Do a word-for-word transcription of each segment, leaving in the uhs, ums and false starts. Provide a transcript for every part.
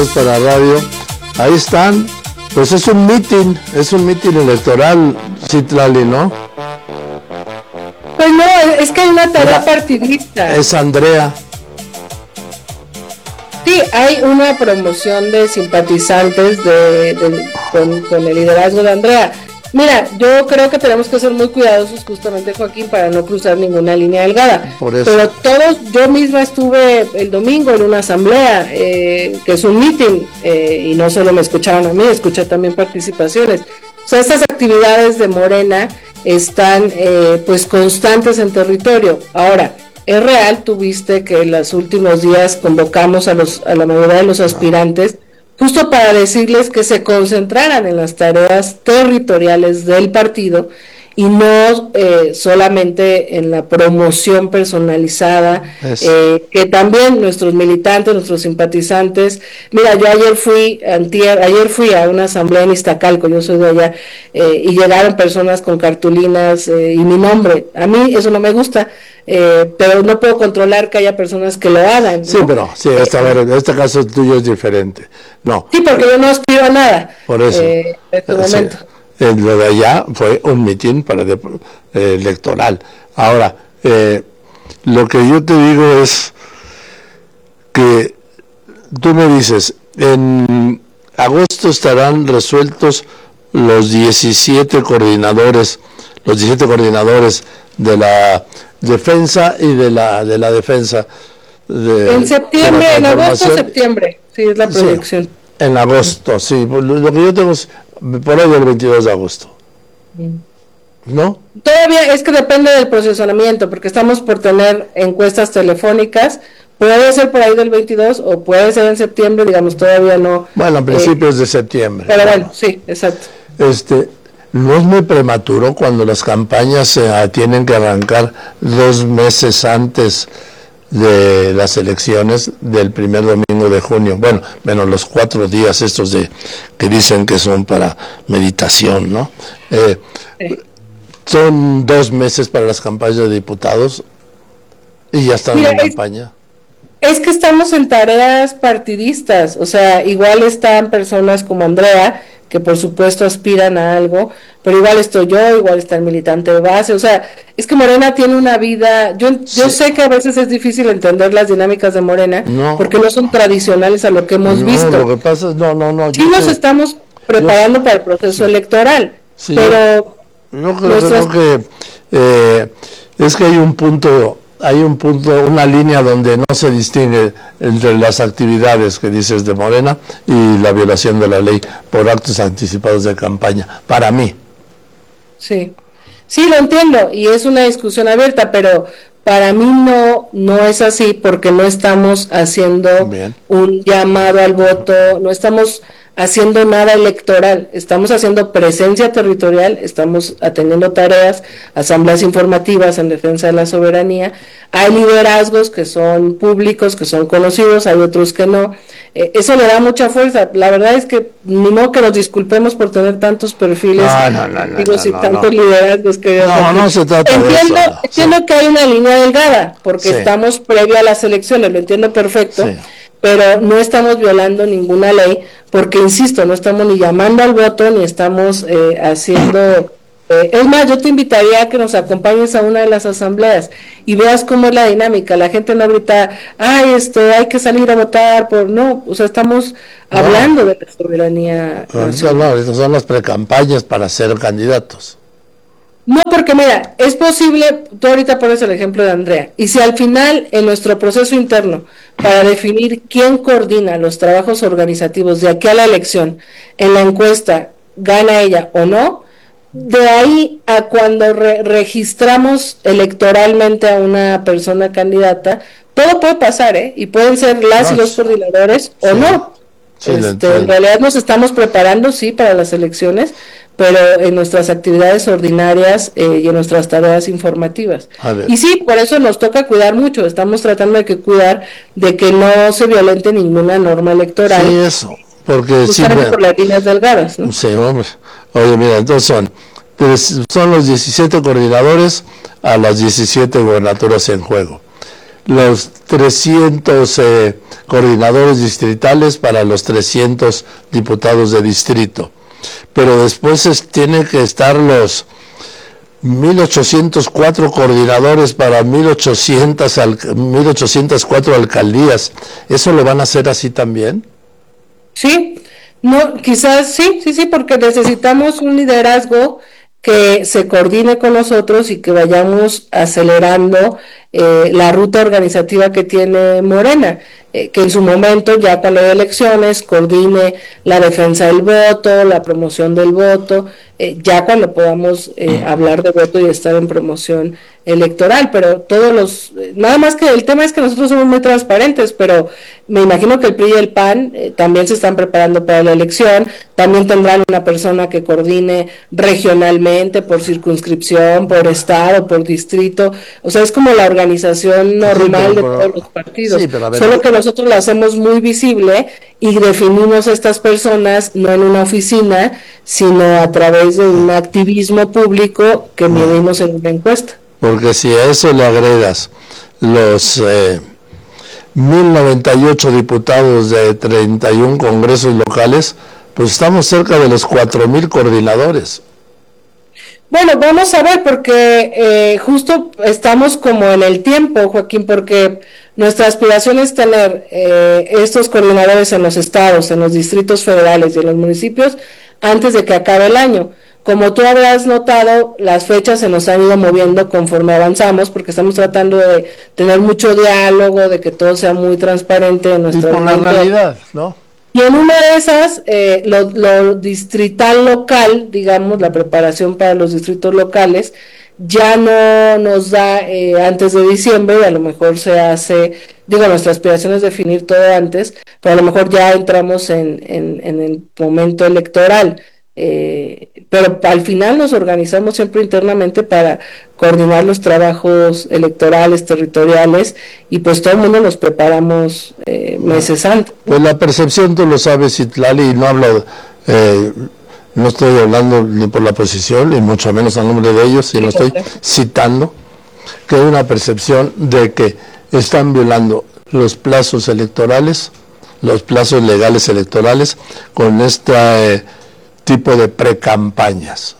para radio, ahí están, pues es un mitin, es un mitin electoral, Citlali, ¿no? Pues no, es que hay una tarea partidista. Es Andrea. Sí, hay una promoción de simpatizantes de, de, con, con el liderazgo de Andrea. Mira, yo creo que tenemos que ser muy cuidadosos justamente, Joaquín, para no cruzar ninguna línea delgada. Por eso. Pero todos, yo misma estuve el domingo en una asamblea, eh, que es un meeting, eh, y no solo me escucharon a mí, escuché también participaciones. O sea, estas actividades de Morena están eh, pues constantes en territorio. Ahora, es real, tuviste que en los últimos días convocamos a, los, a la mayoría de los aspirantes justo para decirles que se concentraran en las tareas territoriales del partido y no eh, solamente en la promoción personalizada, eh, que también nuestros militantes, nuestros simpatizantes, mira, yo ayer fui, antier, ayer fui a una asamblea en Iztacalco, yo soy de allá, eh, y llegaron personas con cartulinas eh, y mi nombre. A mí eso no me gusta, eh, pero no puedo controlar que haya personas que lo hagan, ¿no? Sí, pero sí, esta, a ver, en este caso tuyo es diferente. No. Sí, porque yo no aspiro a nada. Por eso. Eh, en este momento. Sí. Eh, lo de allá fue un mitin para de, eh, electoral. Ahora, eh, lo que yo te digo es que tú me dices, en agosto estarán resueltos los diecisiete coordinadores, los diecisiete coordinadores de la defensa y de la de la defensa. De, en septiembre, en agosto, septiembre, sí, es la proyección. Sí, en agosto, sí. Lo que yo tengo es por ahí del veintidós de agosto. ¿No? Todavía es que depende del procesionamiento, porque estamos por tener encuestas telefónicas. Puede ser por ahí del veintidós o puede ser en septiembre, digamos, todavía no. Bueno, a principios eh, de septiembre. Pero bueno, sí, exacto. Este, no es muy prematuro cuando las campañas se eh, tienen que arrancar dos meses antes de las elecciones del primer domingo de junio, bueno, menos los cuatro días estos de que dicen que son para meditación, ¿no? Eh, sí. Son dos meses para las campañas de diputados y ya están Mira, en campaña. Es, es que estamos en tareas partidistas, o sea, igual están personas como Andrea, que por supuesto aspiran a algo, pero igual estoy yo, igual está el militante de base, o sea, es que Morena tiene una vida, yo, sí. yo sé que a veces es difícil entender las dinámicas de Morena, no, porque no son tradicionales a lo que hemos no, visto. Lo que pasa es, no, no, no. Sí nos sé. estamos preparando yo, para el proceso sí. electoral, sí, pero... Yo creo, nuestras... creo que eh, es que hay un punto... hay un punto, una línea donde no se distingue entre las actividades que dices de Morena y la violación de la ley por actos anticipados de campaña, para mí. Sí, sí, lo entiendo, y es una discusión abierta, pero para mí no, no es así, porque no estamos haciendo Bien. un llamado al voto, no estamos haciendo nada electoral, estamos haciendo presencia territorial, estamos atendiendo tareas, asambleas informativas en defensa de la soberanía, hay liderazgos que son públicos, que son conocidos, hay otros que no, eh, eso le da mucha fuerza. La verdad es que ni modo que nos disculpemos por tener tantos perfiles, no, no, no, no, digo, no, y no, tantos no. liderazgos que no, no se trata entiendo, de eso, no, entiendo sí. que hay una línea delgada, porque sí. estamos previo a las elecciones, lo entiendo perfecto, sí. pero no estamos violando ninguna ley, porque insisto, no estamos ni llamando al voto, ni estamos eh, haciendo... Eh, es más, yo te invitaría a que nos acompañes a una de las asambleas y veas cómo es la dinámica. La gente no grita, ay, este, hay que salir a votar, por no, o sea, estamos no. hablando de la soberanía. No, no, no, estas son las precampañas para ser candidatos. No, porque mira, es posible, tú ahorita pones el ejemplo de Andrea, y si al final en nuestro proceso interno, para definir quién coordina los trabajos organizativos de aquí a la elección, en la encuesta gana ella o no, de ahí a cuando re registramos electoralmente a una persona candidata, todo puede pasar, ¿eh? Y pueden ser las no, y los coordinadores sí. o no. Sí, este, en realidad nos estamos preparando, sí, para las elecciones, pero en nuestras actividades ordinarias eh, y en nuestras tareas informativas. Y sí, por eso nos toca cuidar mucho, estamos tratando de que cuidar de que no se violente ninguna norma electoral. Sí, eso, porque siempre por las líneas delgadas, ¿no? Sí, hombre. Oye, mira, entonces son, son los diecisiete coordinadores a las diecisiete gobernaturas en juego. los trescientos eh, coordinadores distritales para los trescientos diputados de distrito. Pero después es, tienen que estar los mil ochocientos cuatro coordinadores para mil ochocientos, mil ochocientos cuatro alcaldías. ¿Eso lo van a hacer así también? Sí, no, quizás sí, sí, sí, porque necesitamos un liderazgo que se coordine con nosotros y que vayamos acelerando eh, la ruta organizativa que tiene Morena, eh, que en su momento, ya cuando hay elecciones, coordine la defensa del voto, la promoción del voto, eh, ya cuando podamos eh, hablar de voto y estar en promoción electoral, pero todos los, nada más que el tema es que nosotros somos muy transparentes, pero me imagino que el P R I y el P A N eh, también se están preparando para la elección, también tendrán una persona que coordine regionalmente, por circunscripción, por estado, por distrito, o sea, es como la organización normal sí, pero, de todos los partidos, sí, ver, solo que nosotros la hacemos muy visible y definimos a estas personas no en una oficina, sino a través de un activismo público que medimos en una encuesta. Porque si a eso le agregas los eh, mil noventa y ocho diputados de treinta y uno congresos locales, pues estamos cerca de los cuatro mil coordinadores. Bueno, vamos a ver, porque eh, justo estamos como en el tiempo, Joaquín, porque nuestra aspiración es tener eh, estos coordinadores en los estados, en los distritos federales y en los municipios antes de que acabe el año. Como tú habrás notado, las fechas se nos han ido moviendo conforme avanzamos, porque estamos tratando de tener mucho diálogo, de que todo sea muy transparente en nuestra y con la realidad, ¿no? Y en una de esas, eh, lo, lo distrital local, digamos, la preparación para los distritos locales, ya no nos da eh, antes de diciembre, y a lo mejor se hace, digo, nuestra aspiración es definir todo antes, pero a lo mejor ya entramos en, en, en el momento electoral. Eh, pero al final nos organizamos siempre internamente para coordinar los trabajos electorales, territoriales, y pues todo el mundo nos preparamos eh, meses antes. Pues la percepción, tú lo sabes, Citlali, y no hablo, eh, no estoy hablando ni por la posición, ni mucho menos a nombre de ellos, sino estoy citando, que hay una percepción de que están violando los plazos electorales, los plazos legales electorales, con esta... Eh, tipo de precampañas.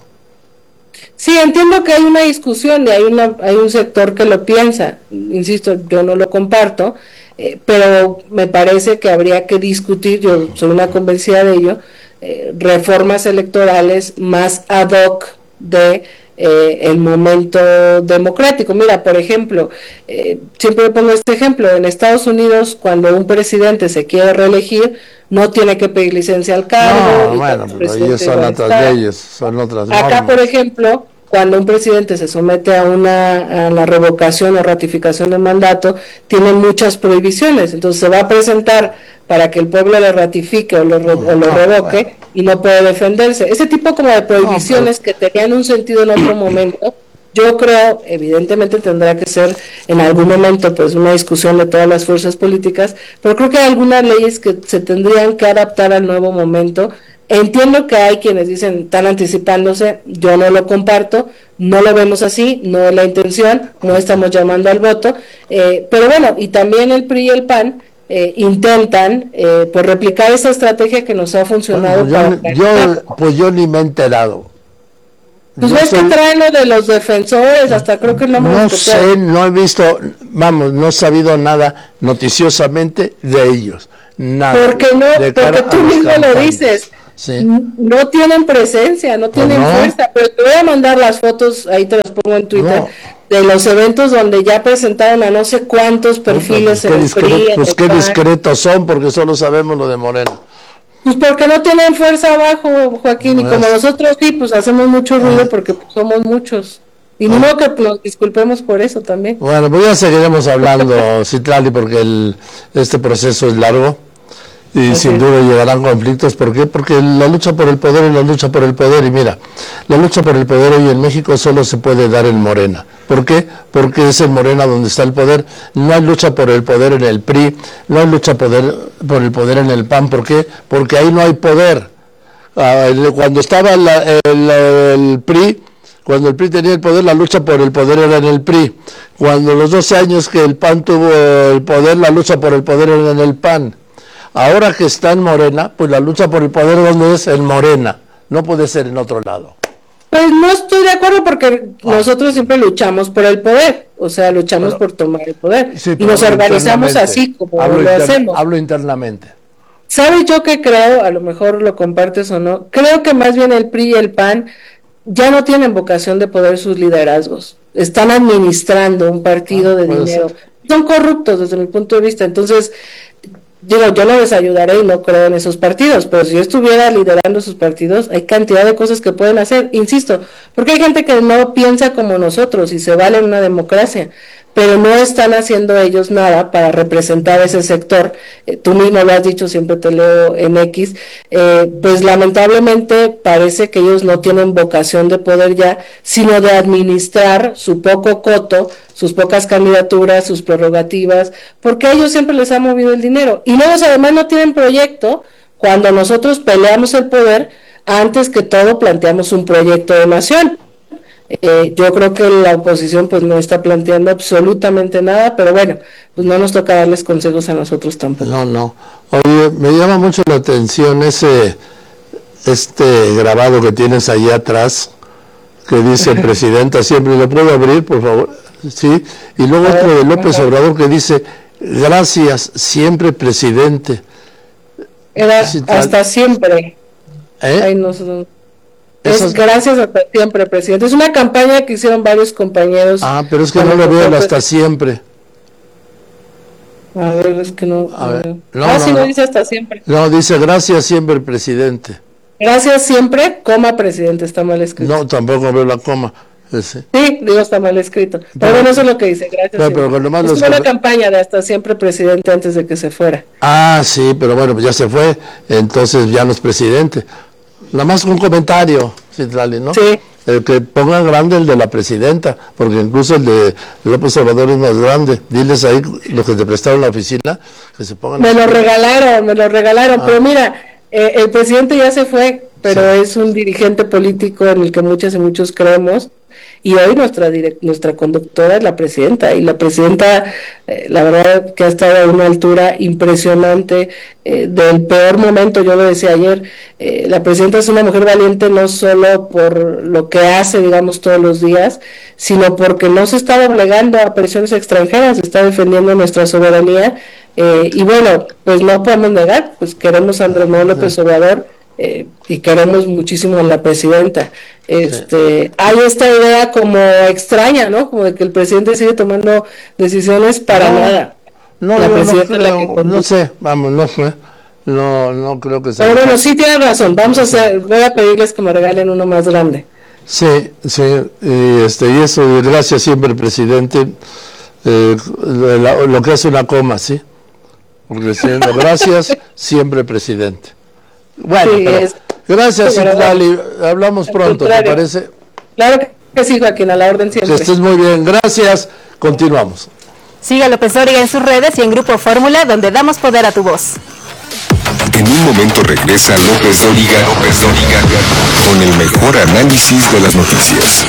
Sí, entiendo que hay una discusión y hay una hay un sector que lo piensa, insisto, yo no lo comparto, eh, pero me parece que habría que discutir, yo soy una convencida de ello, eh, reformas electorales más ad hoc de eh, el momento democrático. Mira, por ejemplo, eh, siempre pongo este ejemplo, en Estados Unidos cuando un presidente se quiere reelegir, no tiene que pedir licencia al cargo. No, bueno, pero ellos son otras leyes, son otras normas. Acá, por ejemplo, cuando un presidente se somete a una a la revocación o ratificación del mandato, tiene muchas prohibiciones. Entonces se va a presentar para que el pueblo le ratifique o lo, o lo revoque, bueno, y no puede defenderse. Ese tipo como de prohibiciones no, pero... que tenían un sentido en otro momento, yo creo, evidentemente tendrá que ser en algún momento pues una discusión de todas las fuerzas políticas, pero creo que hay algunas leyes que se tendrían que adaptar al nuevo momento. Entiendo que hay quienes dicen, están anticipándose, yo no lo comparto, no lo vemos así, no es la intención, no estamos llamando al voto, eh, pero bueno, y también el P R I y el P A N eh, intentan eh, pues replicar esa estrategia que nos ha funcionado. Bueno, yo, para yo, pues yo ni me he enterado. Pues ves que traen lo de los defensores, hasta creo que no me No sé, no he visto, vamos, no he sabido nada noticiosamente de ellos, nada. Porque no, porque tú mismo lo dices, sí. No tienen presencia, no tienen pues no. fuerza, pero te voy a mandar las fotos, ahí te las pongo en Twitter, no. de los eventos donde ya presentaron a no sé cuántos perfiles no, pues, en el P R I. Pues qué discretos son, porque solo sabemos lo de Morena. Pues porque no tienen fuerza abajo, Joaquín, no y como es. Nosotros sí, pues hacemos mucho ruido porque pues, somos muchos. Y no modo que nos disculpemos por eso también. Bueno, pues ya seguiremos hablando, Citlali, porque el, este proceso es largo y okay. sin duda llegarán conflictos. ¿Por qué? Porque la lucha por el poder es la lucha por el poder. Y mira, la lucha por el poder hoy en México solo se puede dar en Morena. ¿Por qué? Porque es en Morena donde está el poder. No hay lucha por el poder en el P R I, no hay lucha poder, por el poder en el P A N. ¿Por qué? Porque ahí no hay poder. Uh, cuando estaba la, el, el P R I, Cuando el P R I tenía el poder, la lucha por el poder era en el P R I. Cuando los doce años que el P A N tuvo el poder, la lucha por el poder era en el P A N. Ahora que está en Morena, pues la lucha por el poder, ¿dónde es? En Morena. No puede ser en otro lado. Pues no estoy de acuerdo porque ah. nosotros siempre luchamos por el poder, o sea, luchamos pero, por tomar el poder. Sí, y nos organizamos así como hablo lo inter, hacemos. Hablo internamente. ¿Sabe yo qué creo? A lo mejor lo compartes o no. Creo que más bien el P R I y el P A N ya no tienen vocación de poder sus liderazgos. Están administrando un partido ah, de dinero. Ser. Son corruptos desde mi punto de vista. Entonces, digo, yo no les ayudaré y no creo en esos partidos, pero si yo estuviera liderando sus partidos, hay cantidad de cosas que pueden hacer, insisto, porque hay gente que no piensa como nosotros y se vale en una democracia, pero no están haciendo ellos nada para representar ese sector. Eh, tú mismo lo has dicho, siempre te leo en X, eh, pues lamentablemente parece que ellos no tienen vocación de poder ya, sino de administrar su poco coto, sus pocas candidaturas, sus prerrogativas, porque a ellos siempre les ha movido el dinero. Y luego además no tienen proyecto. Cuando nosotros peleamos el poder, antes que todo planteamos un proyecto de nación. Eh, yo creo que la oposición pues no está planteando absolutamente nada, pero bueno, pues no nos toca darles consejos a nosotros tampoco. No, no. Oye, me llama mucho la atención ese este grabado que tienes ahí atrás, que dice presidenta siempre. ¿Lo puedo abrir, por favor? Sí. Y luego otro de López Obrador que dice gracias siempre, presidente. Era sí, hasta siempre. ¿Eh? Ay, no sé. Es Esas... gracias hasta siempre, presidente. Es una campaña que hicieron varios compañeros. Ah, pero es que no lo veo el hasta siempre. A ver, es que no. A ver. No, ah, no, sí, no, no dice hasta siempre. No, dice gracias siempre, presidente. Gracias siempre, coma, presidente, está mal escrito. No, tampoco veo la coma. Ese. Sí, digo, está mal escrito. Pero, pero bueno, eso es lo que dice, gracias. Pero, pero con lo más es una que... campaña de hasta siempre, presidente, antes de que se fuera. Ah, sí, pero bueno, pues ya se fue, entonces ya no es presidente. Nada más un comentario, Citlali, ¿no? Sí. El que pongan grande el de la presidenta, porque incluso el de López Obrador es más grande. Diles ahí los que te prestaron la oficina, que se pongan... Me lo regalaron, me lo regalaron, ah. pero mira, eh, el presidente ya se fue, pero sí. Es un dirigente político en el que muchas y muchos creemos, y hoy nuestra direct, nuestra conductora es la presidenta, y la presidenta, eh, la verdad que ha estado a una altura impresionante, eh, del peor momento, yo lo decía ayer, eh, la presidenta es una mujer valiente no solo por lo que hace, digamos, todos los días, sino porque no se está doblegando a presiones extranjeras, está defendiendo nuestra soberanía, eh, y bueno, pues no podemos negar, pues queremos a Andrés Manuel López Obrador, Eh, y queremos muchísimo a la presidenta. Este, sí. Hay esta idea como extraña, ¿no? Como de que el presidente sigue tomando decisiones para no, nada. No, la no, presidenta no, creo, la no sé, vamos, no sé. No, no creo que sea. Pero bueno, sí tiene razón. Vamos a hacer, voy a pedirles que me regalen uno más grande. Sí, sí, y este, y eso, gracias siempre, presidente. Eh, lo, lo que hace una coma, ¿sí? Porque diciendo gracias siempre, presidente. Bueno, sí, es, gracias, Citlali. Hablamos pronto, ¿te parece? Claro que sí, Joaquín, a la orden siempre. Que estés muy bien, gracias. Continuamos. Siga López Dóriga en sus redes y en Grupo Fórmula, donde damos poder a tu voz. En un momento regresa López Dóriga, López Dóriga, con el mejor análisis de las noticias.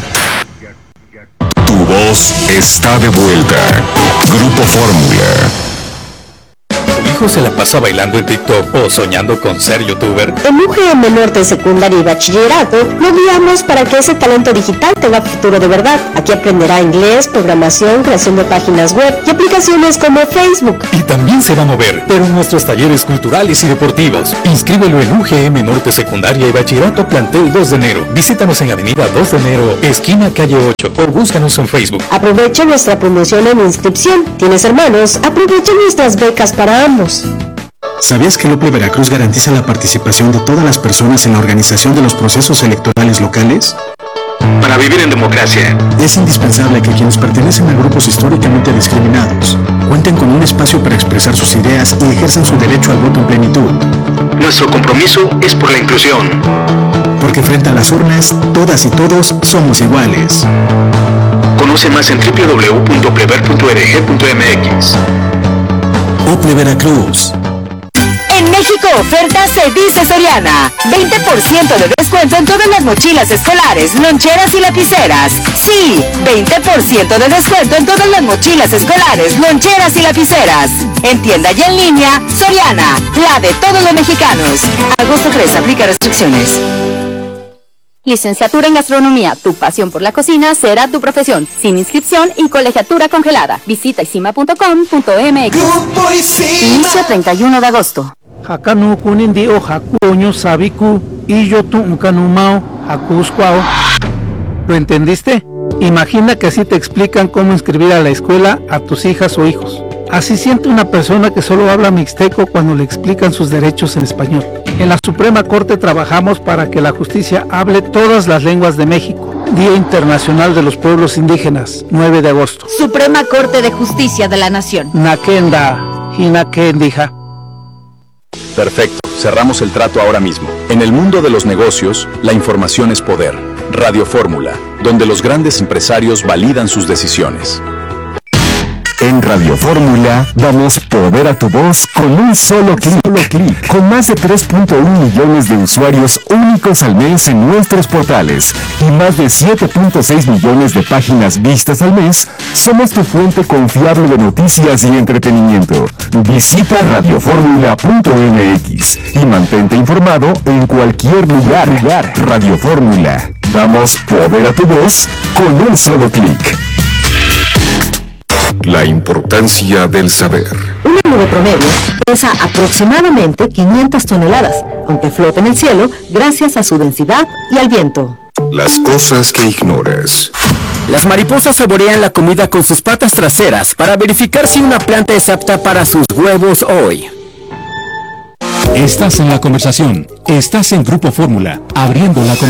Tu voz está de vuelta. Grupo Fórmula. ¿Se la pasa bailando en TikTok o soñando con ser youtuber? En U G M Norte Secundaria y Bachillerato lo guiamos para que ese talento digital tenga futuro de verdad. Aquí aprenderá inglés, programación, creación de páginas web y aplicaciones como Facebook. Y también se va a mover, pero en nuestros talleres culturales y deportivos. Inscríbelo en U G M Norte Secundaria y Bachillerato Plantel dos de enero. Visítanos en Avenida dos de enero, esquina calle ocho, o búscanos en Facebook. Aprovecha nuestra promoción en inscripción. ¿Tienes hermanos? Aprovecha nuestras becas para ambos. ¿Sabías que el O P E Veracruz garantiza la participación de todas las personas en la organización de los procesos electorales locales? Para vivir en democracia, es indispensable que quienes pertenecen a grupos históricamente discriminados cuenten con un espacio para expresar sus ideas y ejerzan su derecho al voto en plenitud. Nuestro compromiso es por la inclusión. Porque frente a las urnas, todas y todos somos iguales. Conoce más en doble u doble u doble u punto plever punto org punto m x. O P E Veracruz. En México oferta se dice Soriana. veinte por ciento de descuento en todas las mochilas escolares, loncheras y lapiceras. Sí, veinte por ciento de descuento en todas las mochilas escolares, loncheras y lapiceras. En tienda y en línea, Soriana, la de todos los mexicanos. Agosto tres, aplica restricciones. Licenciatura en Gastronomía, tu pasión por la cocina será tu profesión, sin inscripción y colegiatura congelada. Visita isima punto com punto m x. Inicio treinta y uno de agosto. Hakanu kunindi o hakuño sabiku y yo tu unkanumao hakuskwao. ¿Lo entendiste? Imagina que así te explican cómo inscribir a la escuela a tus hijas o hijos. Así siente una persona que solo habla mixteco cuando le explican sus derechos en español. En la Suprema Corte trabajamos para que la justicia hable todas las lenguas de México. Día Internacional de los Pueblos Indígenas, nueve de agosto. Suprema Corte de Justicia de la Nación. Nakenda, Hinakendija. Perfecto, cerramos el trato ahora mismo. En el mundo de los negocios, la información es poder. Radio Fórmula, donde los grandes empresarios validan sus decisiones. En Radio Fórmula damos poder a tu voz con un solo clic. Con más de tres punto uno millones de usuarios únicos al mes en nuestros portales y más de siete punto seis millones de páginas vistas al mes, somos tu fuente confiable de noticias y entretenimiento. Visita radio fórmula punto m x y mantente informado en cualquier lugar. Radio Fórmula. Damos poder a tu voz con un solo clic. La importancia del saber. Una nube promedio pesa aproximadamente quinientas toneladas, aunque flota en el cielo gracias a su densidad y al viento. Las cosas que ignoras. Las mariposas saborean la comida con sus patas traseras para verificar si una planta es apta para sus huevos hoy. Estás en la conversación. Estás en Grupo Fórmula, abriendo la conversación.